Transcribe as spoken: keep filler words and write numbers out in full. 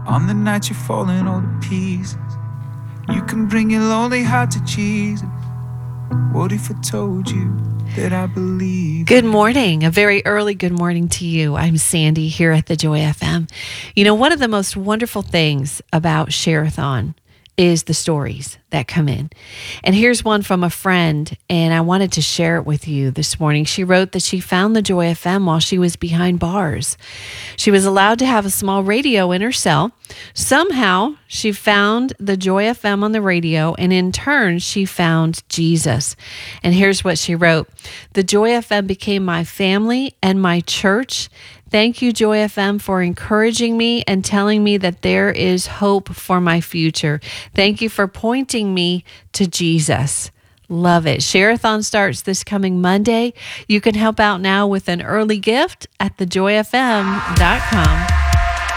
On the night you're falling all to pieces, you can bring your lonely heart to Jesus. What if I told you that I believe? Good morning. A very early good morning to you. I'm Sandy here at the Joy F M. You know, one of the most wonderful things about Share-a-thon is the stories that come in. And here's one from a friend, and I wanted to share it with you this morning. She wrote that she found the Joy F M while she was behind bars. She was allowed to have a small radio in her cell. Somehow, she found the Joy F M on the radio, and in turn, she found Jesus. And here's what she wrote. The Joy F M became my family and my church. Thank you, Joy F M, for encouraging me and telling me that there is hope for my future. Thank you for pointing me to Jesus. Love it. Share-a-thon starts this coming Monday. You can help out now with an early gift at the joy f m dot com.